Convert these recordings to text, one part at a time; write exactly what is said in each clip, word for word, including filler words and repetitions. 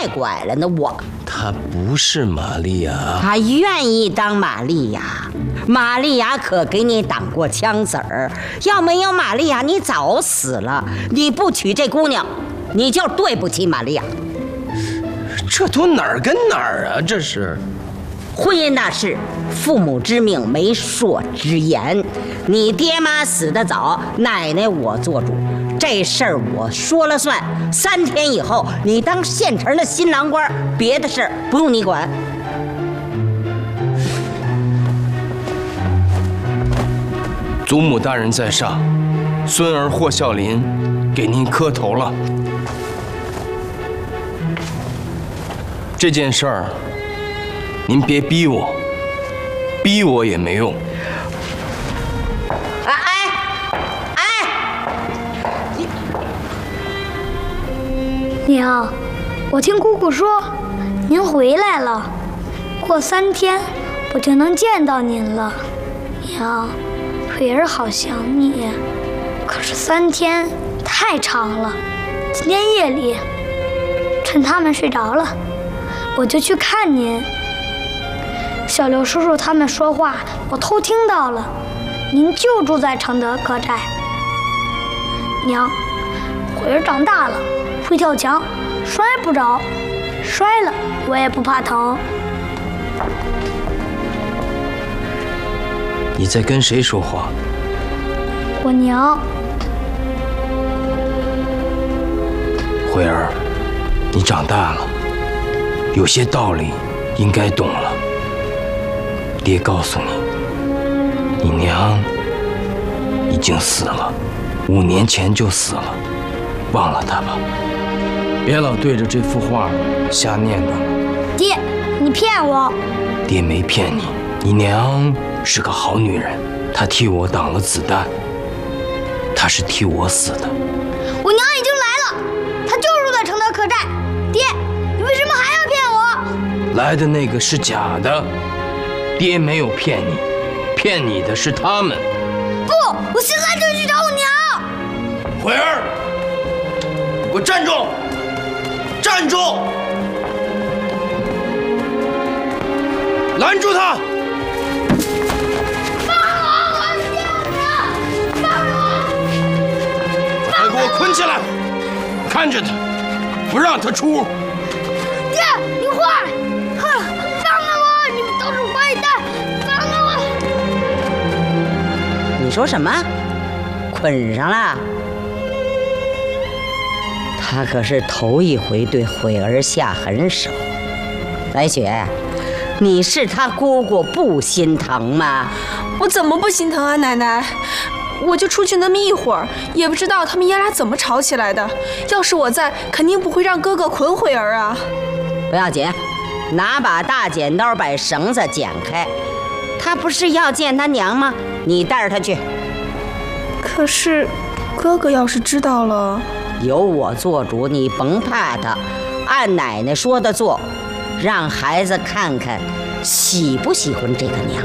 太乖了呢，我。 她不是玛利亚， 她愿意当玛利亚。玛利亚可给你挡过枪子儿，要没有玛利亚，你早死了。你不娶这姑娘，你就对不起玛利亚。 这都哪儿跟哪儿啊？这是。 婚姻大事，父母之命，媒妁之言。你爹妈死得早，奶奶我做主，这事儿我说了算。三天以后，你当县城的新郎官，别的事儿不用你管。 祖母大人在上，孙儿霍孝林给您磕头了。这件事儿，您别逼我，逼我也没用。 哎哎哎！ 娘，我听姑姑说，您回来了，过三天我就能见到您了。娘，慧儿好想你，可是三天太长了。今天夜里，趁他们睡着了，我就去看您。小刘叔叔他们说话，我偷听到了。您就住在承德客栈。娘，慧儿长大了，会跳墙，摔不着，摔了我也不怕疼。 你在跟谁说话？ 我娘。 慧儿，你长大了，有些道理应该懂了。爹告诉你，你娘已经死了，五年前就死了，忘了她吧，别老对着这幅画瞎念叨了。 爹，你骗我！ 爹没骗你，你娘是个好女人，她替我挡了子弹，她是替我死的。 我娘已经来了，她就住在承德客栈。爹，你为什么还要骗我？ 来的那个是假的，爹没有骗你，骗你的是他们。 不，我现在就去找我娘。 慧儿，给我站住！站住！拦住他！ 放我！我是爹娘！放我！ 快给我捆起来，看着他，不让他出屋。 爹，你坏！哼，放开我！你们都是坏蛋！放开我！ 你说什么？捆上了？他可是头一回对慧儿下狠手。白雪，你是他姑姑，不心疼吗？ 我怎么不心疼啊，奶奶？我就出去那么一会儿，也不知道他们爷俩怎么吵起来的。要是我在，肯定不会让哥哥捆慧儿啊。 不要紧，拿把大剪刀把绳子剪开。他不是要见他娘吗？你带着他去。 可是，哥哥要是知道了， 有我做主，你甭怕他，按奶奶说的做，让孩子看看喜不喜欢这个娘。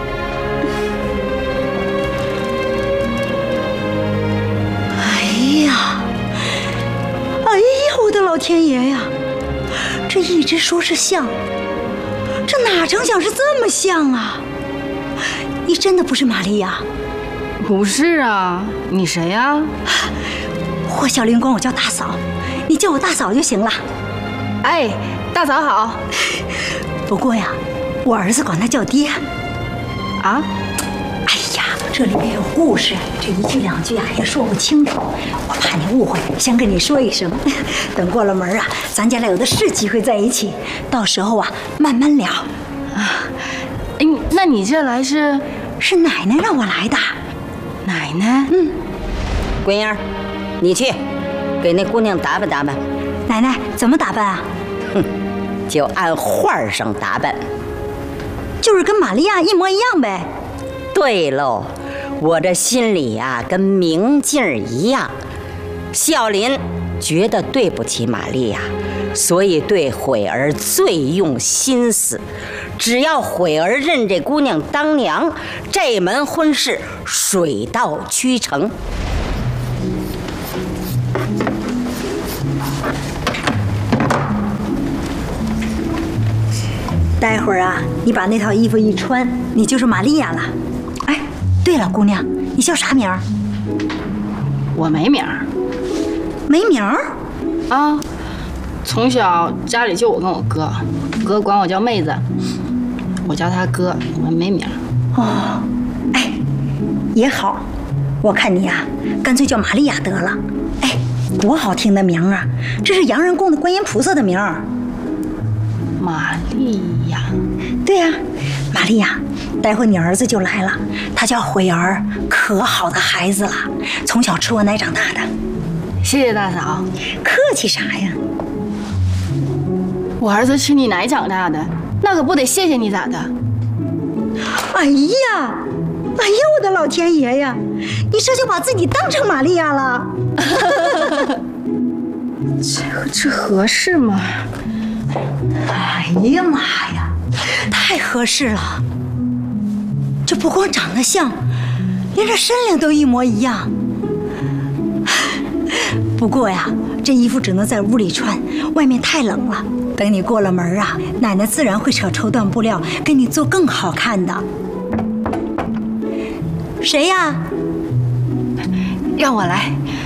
哎呀，哎呀，我的老天爷呀！这一直说是像，这哪成想是这么像啊！你真的不是玛利亚？ 不是啊，你谁呀？ 霍小林管我叫大嫂，你叫我大嫂就行了。 哎，大嫂好。 不过呀，我儿子管他叫爹。 啊？ 哎呀，这里面有故事，这一句两句啊也说不清楚，我怕你误会，先跟你说一声。等过了门啊，咱家俩有的是机会在一起，到时候啊慢慢聊。 啊，哎，那你这来是？ 是奶奶让我来的。 奶奶？ 嗯。 桂英，你去给那姑娘打扮打扮。 奶奶怎么打扮啊？ 哼，就按画上打扮， 就是跟玛利亚一模一样呗。 对喽，我这心里呀、啊、跟明镜一样。孝林觉得对不起玛利亚，所以对慧儿最用心思。只要慧儿认这姑娘当娘，这门婚事水到渠成。 待会儿啊，你把那套衣服一穿，你就是玛利亚了。哎，对了，姑娘，你叫啥名儿？ 我没名儿没名儿啊，从小家里就我跟我哥，哥管我叫妹子，我叫他哥，我没名儿。 哦，哎，也好，我看你呀、啊，干脆叫玛利亚得了。哎，多好听的名啊！这是洋人供的观音菩萨的名儿。 玛利亚。 对呀、啊，玛利亚，待会你儿子就来了，他叫慧儿，可好的孩子了，从小吃我奶长大的。 谢谢大嫂。 客气啥呀？ 我儿子吃你奶长大的，那可不得谢谢你咋的？ 哎呀，哎呀，我的老天爷呀！你这就把自己当成玛利亚了。 这这合适吗？ 哎呀妈呀，太合适了！这不光长得像，连这身量都一模一样。不过呀，这衣服只能在屋里穿，外面太冷了。等你过了门啊，奶奶自然会扯绸缎布料给你做更好看的。谁呀？ 让我来。